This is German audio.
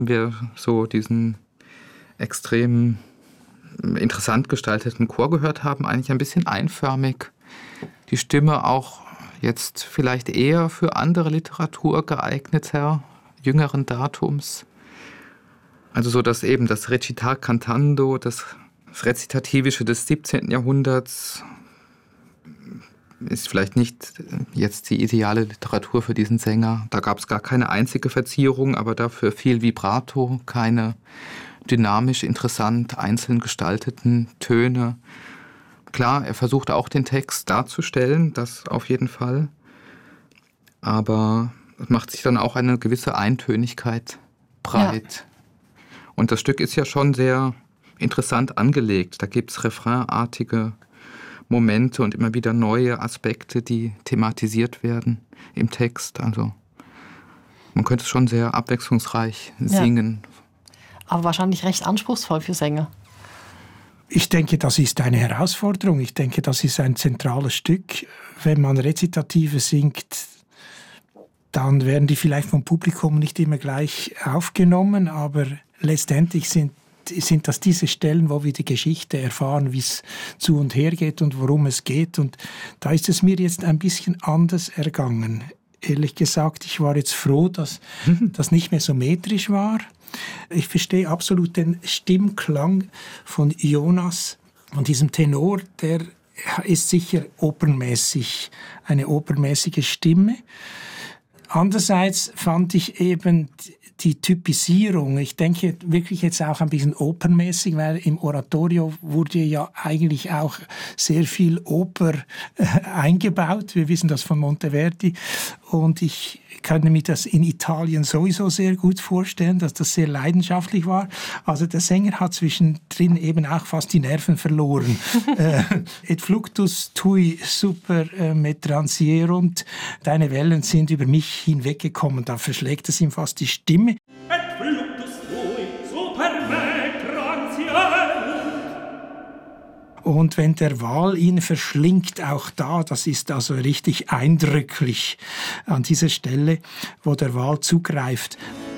wir so diesen extrem interessant gestalteten Chor gehört haben, eigentlich ein bisschen einförmig. Die Stimme auch jetzt vielleicht eher für andere Literatur geeigneter, jüngeren Datums. Also so, dass eben das Recitar cantando, das Rezitativische des 17. Jahrhunderts ist vielleicht nicht jetzt die ideale Literatur für diesen Sänger. Da gab es gar keine einzige Verzierung, aber dafür viel Vibrato, keine dynamisch interessant einzeln gestalteten Töne. Klar, er versucht auch den Text darzustellen, das auf jeden Fall. Aber es macht sich dann auch eine gewisse Eintönigkeit breit. Ja. Und das Stück ist ja schon sehr interessant angelegt. Da gibt es refrainartige Momente und immer wieder neue Aspekte, die thematisiert werden im Text. Also man könnte es schon sehr abwechslungsreich singen. Aber wahrscheinlich recht anspruchsvoll für Sänger. Ich denke, das ist eine Herausforderung. Ich denke, das ist ein zentrales Stück. Wenn man Rezitative singt, dann werden die vielleicht vom Publikum nicht immer gleich aufgenommen, aber letztendlich sind das diese Stellen, wo wir die Geschichte erfahren, wie es zu und her geht und worum es geht. Und da ist es mir jetzt ein bisschen anders ergangen. Ehrlich gesagt, ich war jetzt froh, dass das nicht mehr so metrisch war. Ich verstehe absolut den Stimmklang von Jonas, von diesem Tenor, der ist sicher opernmäßig, eine opernmäßige Stimme. Andererseits fand ich eben die Typisierung, ich denke wirklich jetzt auch ein bisschen opernmäßig, weil im Oratorio wurde ja eigentlich auch sehr viel Oper eingebaut. Wir wissen das von Monteverdi und ich kann mir das in Italien sowieso sehr gut vorstellen, dass das sehr leidenschaftlich war. Also der Sänger hat zwischendrin eben auch fast die Nerven verloren. Et fluctus tui super me transierunt. Deine Wellen sind über mich hinweggekommen. Da verschlägt es ihm fast die Stimme. Et fluctus tui super me transierunt. Und wenn der Wal ihn verschlingt, auch da, das ist also richtig eindrücklich an dieser Stelle, wo der Wal zugreift.